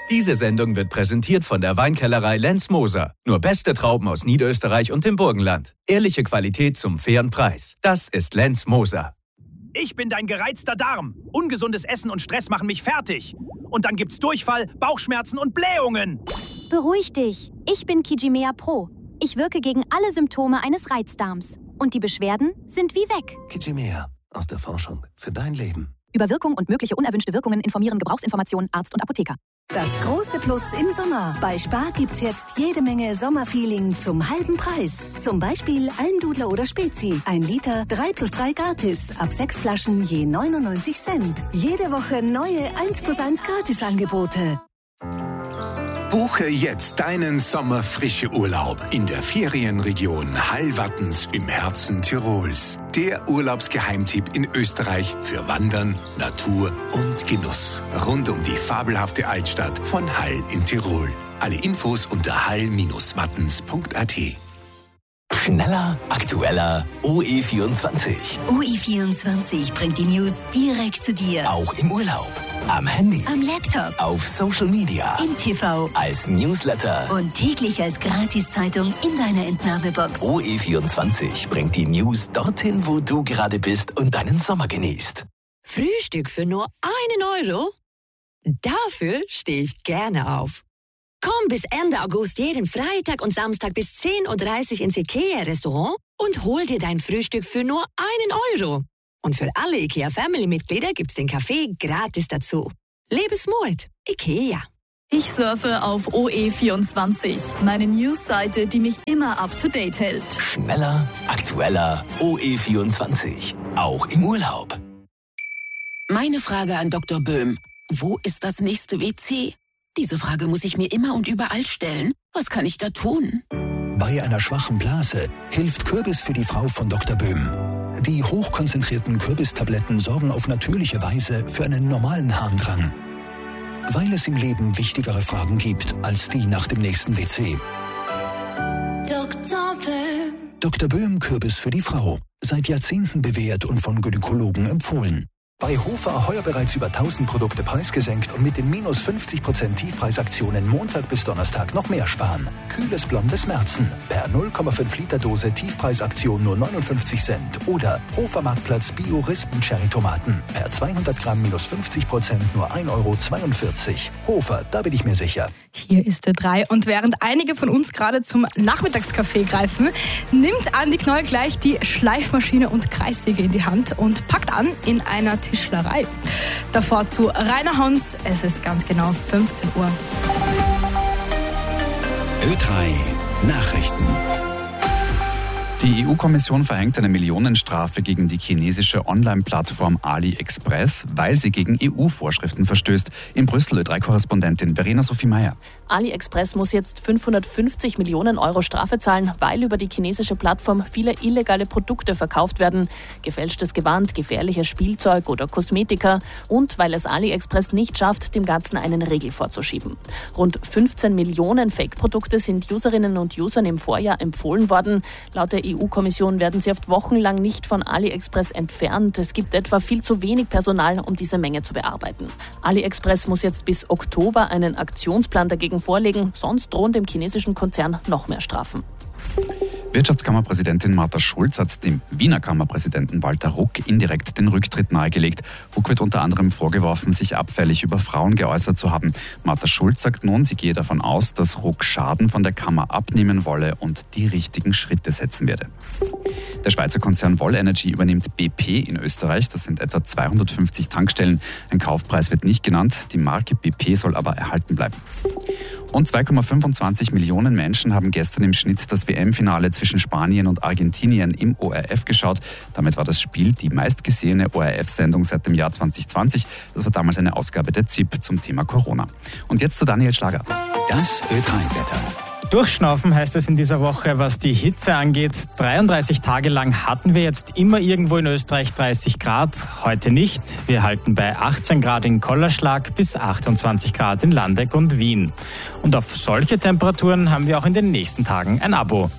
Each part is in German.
Diese Sendung wird präsentiert von der Weinkellerei Lenz Moser. Nur beste Trauben aus Niederösterreich und dem Burgenland. Ehrliche Qualität zum fairen Preis. Das ist Lenz Moser. Ich bin dein gereizter Darm. Ungesundes Essen und Stress machen mich fertig. Und dann gibt's Durchfall, Bauchschmerzen und Blähungen. Beruhig dich. Ich bin Kijimea Pro. Ich wirke gegen alle Symptome eines Reizdarms. Und die Beschwerden sind wie weg. Kijimea. Aus der Forschung für dein Leben. Über Wirkung und mögliche unerwünschte Wirkungen informieren Gebrauchsinformationen Arzt und Apotheker. Das große Plus im Sommer. Bei Spar gibt's jetzt jede Menge Sommerfeeling zum halben Preis. Zum Beispiel Almdudler oder Spezi. 1 Liter, 3+3 gratis. Ab 6 Flaschen je 99 Cent. Jede Woche neue 1+1 Gratisangebote. Buche jetzt deinen Sommerfrische-Urlaub in der Ferienregion Hallwattens im Herzen Tirols. Der Urlaubsgeheimtipp in Österreich für Wandern, Natur und Genuss. Rund um die fabelhafte Altstadt von Hall in Tirol. Alle Infos unter hall-wattens.at. Schneller, aktueller, OE24. OE24 bringt die News direkt zu dir. Auch im Urlaub, am Handy, am Laptop, auf Social Media, im TV, als Newsletter und täglich als Gratiszeitung in deiner Entnahmebox. OE24 bringt die News dorthin, wo du gerade bist und deinen Sommer genießt. Frühstück für nur 1 Euro? Dafür stehe ich gerne auf. Komm bis Ende August jeden Freitag und Samstag bis 10.30 Uhr ins IKEA-Restaurant und hol dir dein Frühstück für nur 1 Euro. Und für alle IKEA-Family-Mitglieder gibt's den Kaffee gratis dazu. Lebensmut, IKEA. Ich surfe auf OE24, meine News-Seite, die mich immer up-to-date hält. Schneller, aktueller, OE24. Auch im Urlaub. Meine Frage an Dr. Böhm. Wo ist das nächste WC? Diese Frage muss ich mir immer und überall stellen. Was kann ich da tun? Bei einer schwachen Blase hilft Kürbis für die Frau von Dr. Böhm. Die hochkonzentrierten Kürbistabletten sorgen auf natürliche Weise für einen normalen Harndrang. Weil es im Leben wichtigere Fragen gibt als die nach dem nächsten WC. Dr. Böhm. Dr. Böhm Kürbis für die Frau. Seit Jahrzehnten bewährt und von Gynäkologen empfohlen. Bei Hofer heuer bereits über 1000 Produkte preisgesenkt und mit den minus 50% Tiefpreisaktionen Montag bis Donnerstag noch mehr sparen. Kühles blondes Märzen. Per 0,5 Liter Dose Tiefpreisaktion nur 59 Cent. Oder Hofer Marktplatz Bio-Rispen-Cherry-Tomaten. Per 200 Gramm minus 50% nur 1,42 Euro. Hofer, da bin ich mir sicher. Hier ist der 3. Und während einige von uns gerade zum Nachmittagskaffee greifen, nimmt Andi Knoll gleich die Schleifmaschine und Kreissäge in die Hand und packt an in einer Tischlerei. Davor zu Rainer Hans. Es ist ganz genau 15 Uhr. Ö3 Nachrichten. Die EU-Kommission verhängt eine Millionenstrafe gegen die chinesische Online-Plattform AliExpress, weil sie gegen EU-Vorschriften verstößt. In Brüssel Ö3-Korrespondentin Verena Sophie Meyer. AliExpress muss jetzt 550 Millionen Euro Strafe zahlen, weil über die chinesische Plattform viele illegale Produkte verkauft werden. Gefälschtes Gewand, gefährliches Spielzeug oder Kosmetika. Und weil es AliExpress nicht schafft, dem Ganzen einen Riegel vorzuschieben. Rund 15 Millionen Fake-Produkte sind Userinnen und Usern im Vorjahr empfohlen worden. Laut der EU-Kommission werden sie oft wochenlang nicht von AliExpress entfernt. Es gibt etwa viel zu wenig Personal, um diese Menge zu bearbeiten. AliExpress muss jetzt bis Oktober einen Aktionsplan dagegen vorlegen, sonst drohen dem chinesischen Konzern noch mehr Strafen. Wirtschaftskammerpräsidentin Martha Schulz hat dem Wiener Kammerpräsidenten Walter Ruck indirekt den Rücktritt nahegelegt. Ruck wird unter anderem vorgeworfen, sich abfällig über Frauen geäußert zu haben. Martha Schulz sagt nun, sie gehe davon aus, dass Ruck Schaden von der Kammer abnehmen wolle und die richtigen Schritte setzen werde. Der Schweizer Konzern Woll Energy übernimmt BP in Österreich. Das sind etwa 250 Tankstellen. Ein Kaufpreis wird nicht genannt. Die Marke BP soll aber erhalten bleiben. Und 2,25 Millionen Menschen haben gestern im Schnitt das WM-Finale zwischen Spanien und Argentinien im ORF geschaut. Damit war das Spiel die meistgesehene ORF-Sendung seit dem Jahr 2020. Das war damals eine Ausgabe der ZIP zum Thema Corona. Und jetzt zu Daniel Schlager. Das Ö3-Wetter. Durchschnaufen heißt es in dieser Woche, was die Hitze angeht. 33 Tage lang hatten wir jetzt immer irgendwo in Österreich 30 Grad, heute nicht. Wir halten bei 18 Grad in Kollerschlag bis 28 Grad in Landeck und Wien. Und auf solche Temperaturen haben wir auch in den nächsten Tagen ein Abo.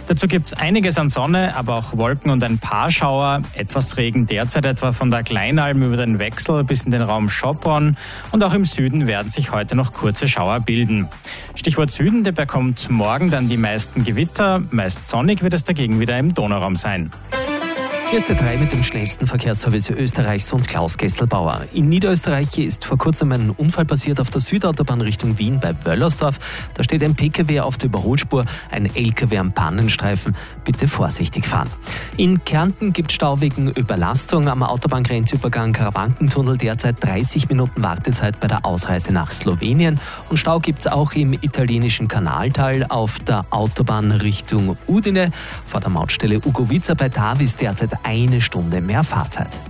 Dazu gibt es einiges an Sonne, aber auch Wolken und ein paar Schauer. Etwas Regen derzeit etwa von der Kleinalm über den Wechsel bis in den Raum Schopron. Und auch im Süden werden sich heute noch kurze Schauer bilden. Stichwort Süden, der bekommt morgen dann die meisten Gewitter. Meist sonnig wird es dagegen wieder im Donauraum sein. Hier ist der 3 mit dem schnellsten Verkehrsservice Österreichs und Klaus Gesselbauer. In Niederösterreich ist vor kurzem ein Unfall passiert auf der Südautobahn Richtung Wien bei Wöllersdorf. Da steht ein PKW auf der Überholspur, ein LKW am Pannenstreifen. Bitte vorsichtig fahren. In Kärnten gibt es Stau wegen Überlastung am Autobahngrenzübergang Karawankentunnel. Derzeit 30 Minuten Wartezeit bei der Ausreise nach Slowenien. Und Stau gibt es auch im italienischen Kanaltal auf der Autobahn Richtung Udine. Vor der Mautstelle Ugovica bei Tavis derzeit 1 Stunde mehr Fahrzeit.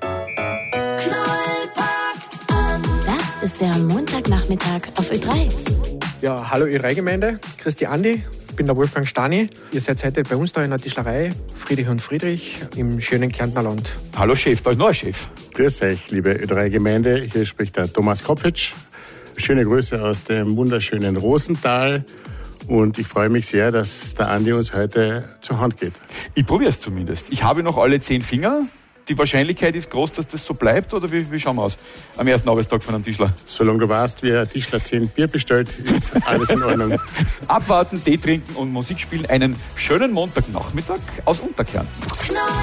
Das ist der Montagnachmittag auf Ö3. Ja, hallo Ö3-Gemeinde, Christi Andi, ich bin der Wolfgang Stani. Ihr seid heute bei uns da in der Tischlerei Friedrich und Friedrich im schönen Kärntner Land. Hallo Chef, da ist noch ein Chef. Grüß euch, liebe Ö3-Gemeinde, hier spricht der Thomas Kopfitsch. Schöne Grüße aus dem wunderschönen Rosental. Und ich freue mich sehr, dass der Andi uns heute zur Hand geht. Ich probiere es zumindest. Ich habe noch alle 10 Finger. Die Wahrscheinlichkeit ist groß, dass das so bleibt, oder wie schauen wir aus am ersten Arbeitstag von einem Tischler? Solange du weißt, wie ein Tischler 10 Bier bestellt, ist alles in Ordnung. Abwarten, Tee trinken und Musik spielen. Einen schönen Montagnachmittag aus Unterkärnten.